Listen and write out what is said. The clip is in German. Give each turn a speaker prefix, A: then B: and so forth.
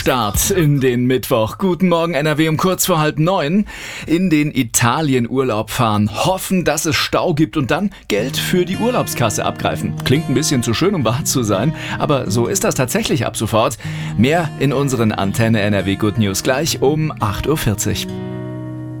A: Start in den Mittwoch. Guten Morgen NRW um kurz vor 8:30. In den Italien Urlaub fahren, hoffen, dass es Stau gibt und dann Geld für die Urlaubskasse abgreifen. Klingt ein bisschen zu schön, um wahr zu sein, aber so ist das tatsächlich ab sofort. Mehr in unseren Antenne NRW Good News gleich um 8:40 Uhr.